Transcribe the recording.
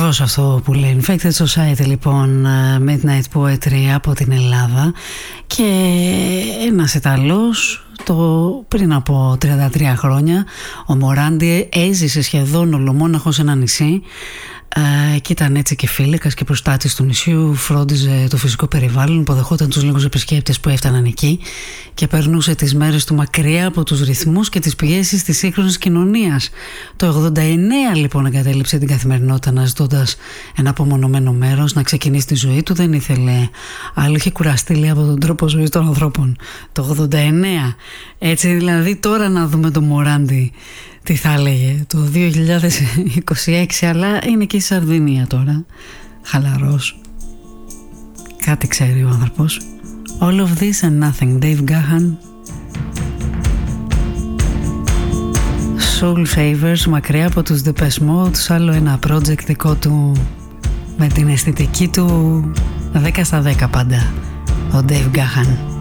Ακριβώς αυτό που λέει Infected Society, λοιπόν, Midnight Poetry από την Ελλάδα. Και ένας Ιταλός, πριν από 33 χρόνια, ο Μοράντι έζησε σχεδόν ολομόναχος σε ένα νησί και ήταν έτσι και φίλικας και προστάτης του νησιού, φρόντιζε το φυσικό περιβάλλον, υποδεχόταν τους λίγους επισκέπτες που έφταναν εκεί και περνούσε τις μέρες του μακριά από τους ρυθμούς και τις πιέσεις της σύγχρονης κοινωνίας. Το 89 λοιπόν εγκατέλειψε την καθημερινότητα, αναζητώντας ένα απομονωμένο μέρος να ξεκινήσει τη ζωή του. Δεν ήθελε άλλο, είχε κουραστεί, λέει, από τον τρόπο ζωής των ανθρώπων. Το 89, έτσι δηλαδή. Τώρα να δούμε τον Μοράντι τι θα έλεγε το 2026, αλλά είναι και η Σαρδινία τώρα, χαλαρός, κάτι ξέρει ο άνθρωπος. All of this and nothing, Dave Gahan. Soul Favors, μακριά από τους Depeche Mode, άλλο ένα project δικό του με την αισθητική του 10 στα 10 πάντα, ο Dave Gahan.